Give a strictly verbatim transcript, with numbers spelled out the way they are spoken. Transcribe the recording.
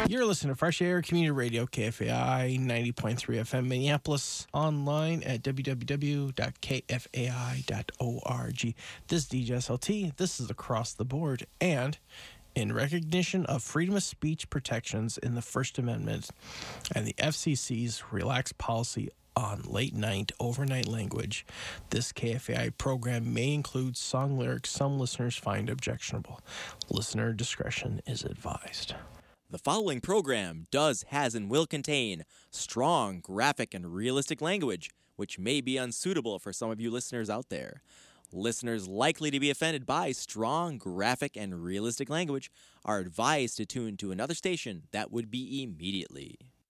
You're listening to Fresh Air Community Radio, K F A I ninety point three F M Minneapolis, online at w w w dot k f a i dot org. This is D J S L T. This is Across the Board. And in recognition of freedom of speech protections in the First Amendment and the F C C's relaxed policy on late-night, overnight language, this K F A I program may include song lyrics some listeners find objectionable. Listener discretion is advised. The following program does, has, and will contain strong, graphic, and realistic language, which may be unsuitable for some of you listeners out there. Listeners likely to be offended by strong, graphic, and realistic language are advised to tune to another station that would be immediately.